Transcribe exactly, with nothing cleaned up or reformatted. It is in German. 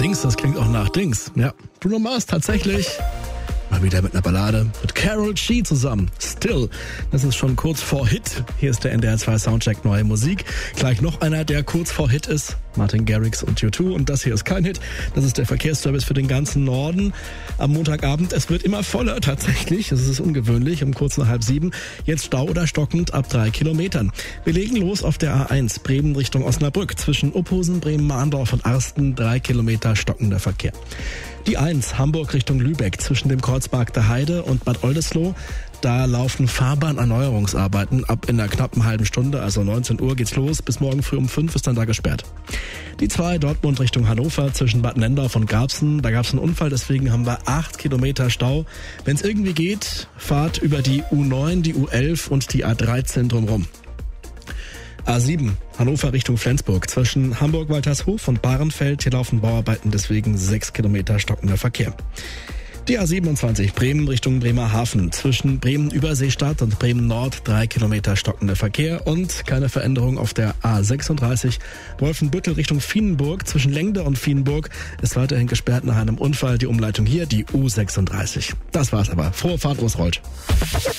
Dings, das klingt auch nach Dings. Ja, Bruno Mars tatsächlich. Mal wieder mit einer Ballade mit Karol G zusammen. Still. Das ist schon kurz vor Hit. Hier ist der N D R zwei Soundcheck Neue Musik. Gleich noch einer, der kurz vor Hit ist. Martin Garrix und U zwei. Und das hier ist kein Hit. Das ist der Verkehrsservice für den ganzen Norden. Am Montagabend, es wird immer voller tatsächlich. Das ist ungewöhnlich. Um kurz nach halb sieben. Jetzt Stau oder stockend ab drei Kilometern. Wir legen los auf der A eins. Bremen Richtung Osnabrück. Zwischen Uphusen, Bremen-Mahndorf und Arsten. Drei Kilometer stockender Verkehr. Die eins, Hamburg Richtung Lübeck, zwischen dem Kreuzberg der Heide und Bad Oldesloe. Da laufen Fahrbahnerneuerungsarbeiten ab in einer knappen halben Stunde, also neunzehn Uhr geht's los, bis morgen früh um fünf ist dann da gesperrt. Die zwei, Dortmund Richtung Hannover, zwischen Bad Nendorf und Garbsen, da gab's einen Unfall, deswegen haben wir acht Kilometer Stau. Wenn's irgendwie geht, fahrt über die U neun, die U elf und die A dreizehn drumherum. A sieben, Hannover Richtung Flensburg, zwischen Hamburg-Waltershof und Bahrenfeld, hier laufen Bauarbeiten, deswegen sechs Kilometer stockender Verkehr. Die A siebenundzwanzig, Bremen Richtung Bremerhaven, zwischen Bremen-Überseestadt und Bremen-Nord, drei Kilometer stockender Verkehr und keine Veränderung auf der A sechsunddreißig, Wolfenbüttel Richtung Vienenburg, zwischen Lengde und Vienenburg, ist weiterhin gesperrt nach einem Unfall, die Umleitung hier, die U sechsunddreißig. Das war's aber. Frohe Fahrt, wo es rollt.